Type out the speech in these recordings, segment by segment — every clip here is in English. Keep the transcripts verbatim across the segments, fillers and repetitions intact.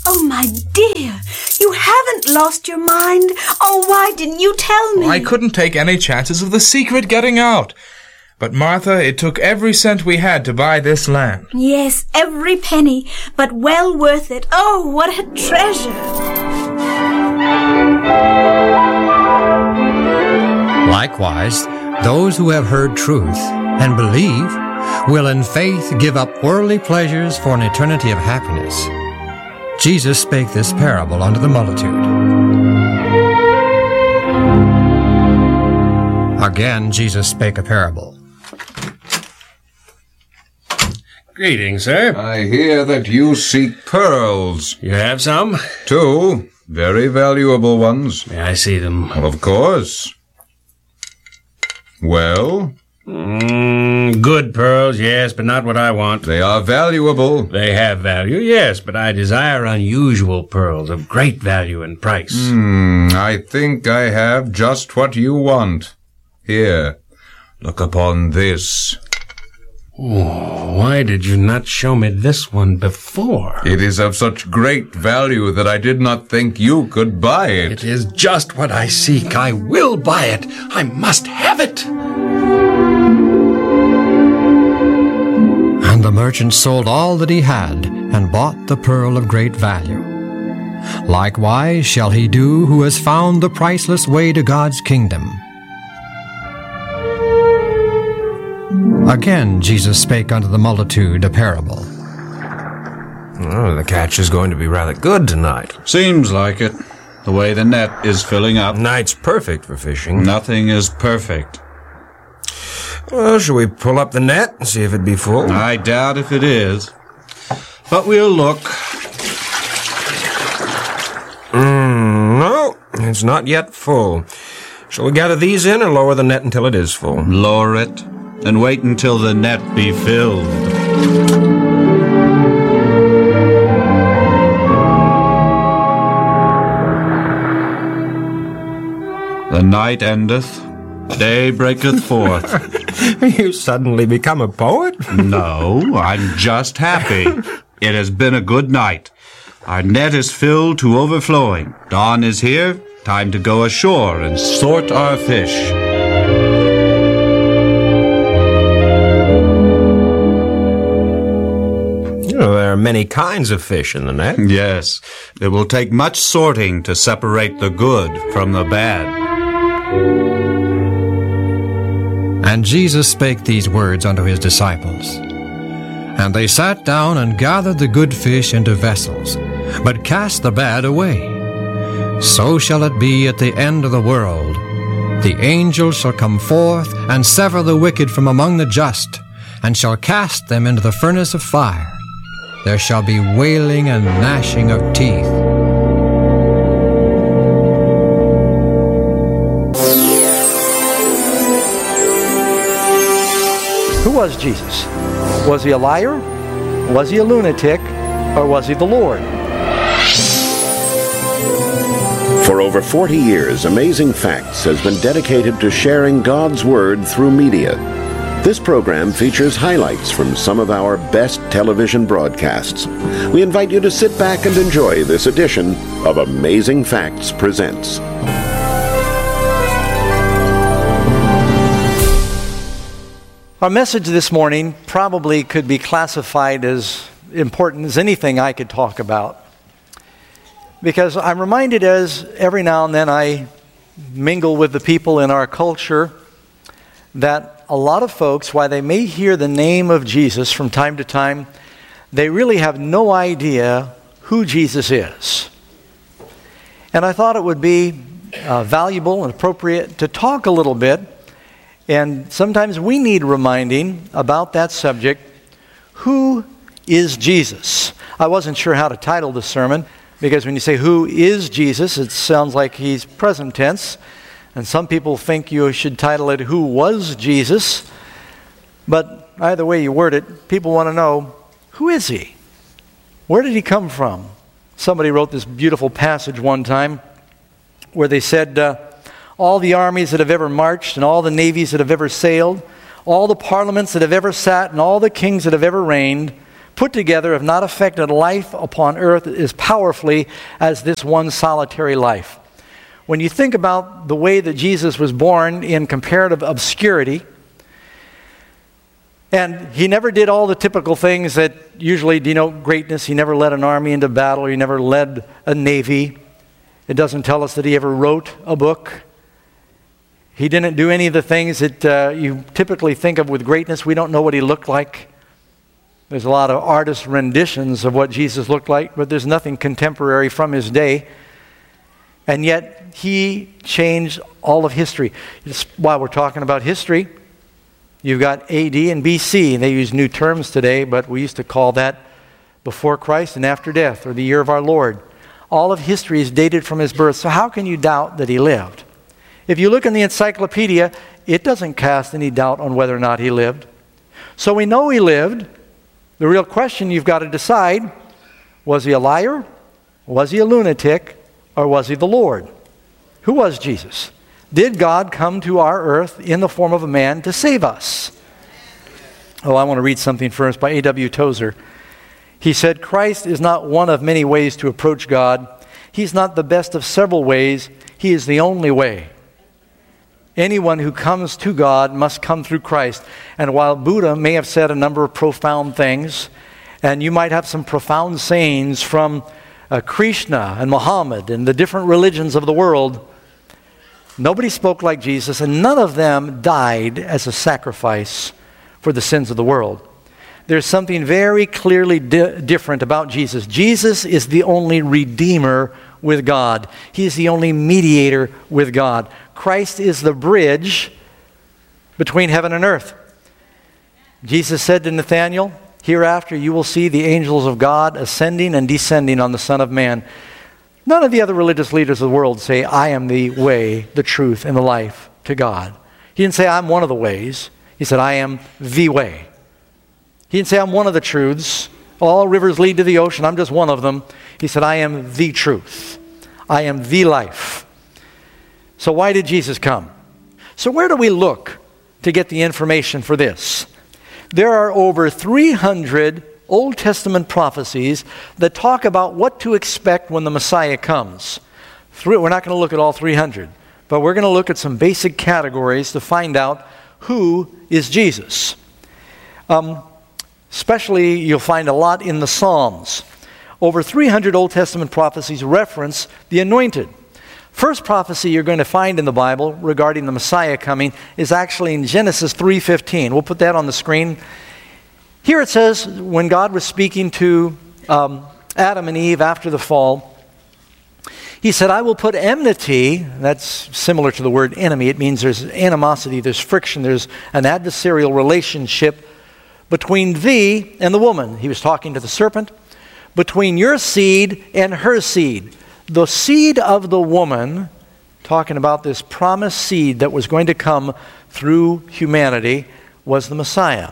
Oh, my dear, you haven't lost your mind. Oh, why didn't you tell me? I couldn't take any chances of the secret getting out. But, Martha, it took every cent we had to buy this land. Yes, every penny, but well worth it. Oh, what a treasure! Likewise, those who have heard truth and believe will in faith give up worldly pleasures for an eternity of happiness. Jesus spake this parable unto the multitude. Again, Jesus spake a parable. Greetings, sir. I hear that you seek pearls. You have some? Two. Very valuable ones. May I see them? Of course. Well? Mm, good pearls, yes, but not what I want. They are valuable. They have value, yes, but I desire unusual pearls of great value and price. Hmm, I think I have just what you want. Here, look upon this. Oh, why did you not show me this one before? It is of such great value that I did not think you could buy it. It is just what I seek. I will buy it. I must have it. And the merchant sold all that he had, and bought the pearl of great value. Likewise shall he do who has found the priceless way to God's kingdom. Again Jesus spake unto the multitude a parable. Oh, the catch is going to be rather good tonight. Seems like it. The way the net is filling up. Night's perfect for fishing. Nothing is perfect. Well, shall we pull up the net and see if it be full? I doubt if it is. But we'll look. Mm, no, it's not yet full. Shall we gather these in or lower the net until it is full? Lower it, and wait until the net be filled. The night endeth, day breaketh forth. You suddenly become a poet? No, I'm just happy. It has been a good night. Our net is filled to overflowing. Dawn is here. Time to go ashore and sort our fish. You know, there are many kinds of fish in the net. Yes, it will take much sorting to separate the good from the bad. And Jesus spake these words unto his disciples. And they sat down and gathered the good fish into vessels, but cast the bad away. So shall it be at the end of the world. The angels shall come forth and sever the wicked from among the just, and shall cast them into the furnace of fire. There shall be wailing and gnashing of teeth. Who was Jesus? Was he a liar? Was he a lunatic? Or was he the Lord? For over forty years, Amazing Facts has been dedicated to sharing God's Word through media. This program features highlights from some of our best television broadcasts. We invite you to sit back and enjoy this edition of Amazing Facts Presents. Our message this morning probably could be classified as important as anything I could talk about. Because I'm reminded as every now and then I mingle with the people in our culture that a lot of folks, while they may hear the name of Jesus from time to time, they really have no idea who Jesus is. And I thought it would be uh, valuable and appropriate to talk a little bit. And sometimes we need reminding about that subject. Who is Jesus? I wasn't sure how to title the sermon, because when you say who is Jesus, it sounds like he's present tense. And some people think you should title it Who Was Jesus? But either way you word it, people want to know, who is he? Where did he come from? Somebody wrote this beautiful passage one time where they said, uh, all the armies that have ever marched and all the navies that have ever sailed, all the parliaments that have ever sat and all the kings that have ever reigned put together have not affected life upon earth as powerfully as this one solitary life. When you think about the way that Jesus was born in comparative obscurity, and he never did all the typical things that usually denote greatness. He never led an army into battle, or he never led a navy. It doesn't tell us that he ever wrote a book. He didn't do any of the things that uh, you typically think of with greatness. We don't know what he looked like. There's a lot of artist renditions of what Jesus looked like, but there's nothing contemporary from his day. And yet, he changed all of history. Just while we're talking about history, you've got A D and B C, and they use new terms today, but we used to call that before Christ and after death, or the year of our Lord. All of history is dated from his birth, so how can you doubt that he lived? If you look in the encyclopedia, it doesn't cast any doubt on whether or not he lived. So we know he lived. The real question you've got to decide, was he a liar? Was he a lunatic? Or was he the Lord? Who was Jesus? Did God come to our earth in the form of a man to save us? Oh, I want to read something first by A W Tozer. He said, Christ is not one of many ways to approach God. He's not the best of several ways. He is the only way. Anyone who comes to God must come through Christ. And while Buddha may have said a number of profound things, and you might have some profound sayings from uh, Krishna and Muhammad and the different religions of the world, nobody spoke like Jesus, and none of them died as a sacrifice for the sins of the world. There's something very clearly di- different about Jesus. Jesus is the only Redeemer with God. He is the only mediator with God. Christ is the bridge between heaven and earth. Jesus said to Nathanael, hereafter you will see the angels of God ascending and descending on the Son of Man. None of the other religious leaders of the world say, I am the way, the truth, and the life to God. He didn't say, I'm one of the ways. He said, I am the way. He didn't say, I'm one of the truths. All rivers lead to the ocean. I'm just one of them. He said, I am the truth. I am the life. So why did Jesus come? So where do we look to get the information for this? There are over three hundred Old Testament prophecies that talk about what to expect when the Messiah comes. We're not going to look at all three hundred, but we're going to look at some basic categories to find out who is Jesus. Um, especially, you'll find a lot in the Psalms. Over three hundred Old Testament prophecies reference the anointed. First prophecy you're going to find in the Bible regarding the Messiah coming is actually in Genesis three fifteen. We'll put that on the screen. Here it says, when God was speaking to um, Adam and Eve after the fall, he said, I will put enmity, that's similar to the word enemy. It means there's animosity, there's friction, there's an adversarial relationship between thee and the woman. He was talking to the serpent. Between your seed and her seed. The seed of the woman, talking about this promised seed that was going to come through humanity, was the Messiah.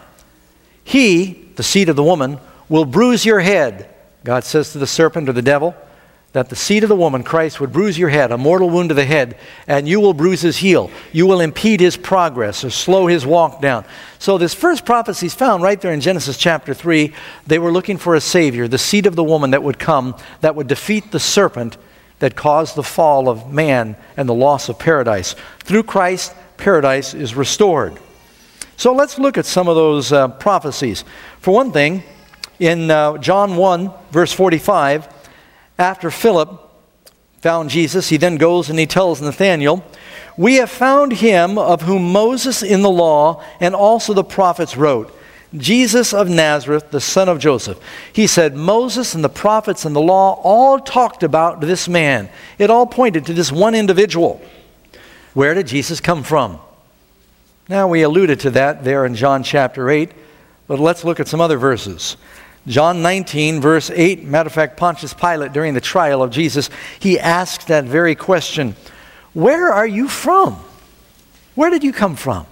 He, the seed of the woman, will bruise your head. God says to the serpent or the devil that the seed of the woman, Christ, would bruise your head, a mortal wound to the head, and you will bruise his heel. You will impede his progress or slow his walk down. So this first prophecy is found right there in Genesis chapter three. They were looking for a Savior, the seed of the woman that would come, that would defeat the serpent that caused the fall of man and the loss of paradise. Through Christ, paradise is restored. So let's look at some of those uh, prophecies. For one thing, in uh, John one, verse forty-five, after Philip found Jesus, he then goes and he tells Nathanael, we have found him of whom Moses in the law and also the prophets wrote, Jesus of Nazareth, the son of Joseph. He said, Moses and the prophets and the law all talked about this man. It all pointed to this one individual. Where did Jesus come from? Now, we alluded to that there in John chapter eight, but let's look at some other verses. John nineteen, verse eight, matter of fact, Pontius Pilate, during the trial of Jesus, he asked that very question, where are you from? Where did you come from?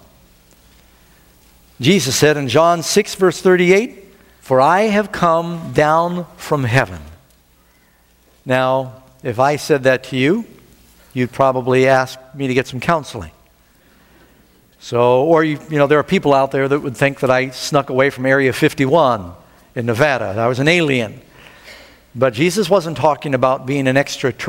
Jesus said in John six, verse thirty-eight, for I have come down from heaven. Now, if I said that to you, you'd probably ask me to get some counseling. So, or, you, you know, there are people out there that would think that I snuck away from Area fifty-one in Nevada. I was an alien. But Jesus wasn't talking about being an extraterrestrial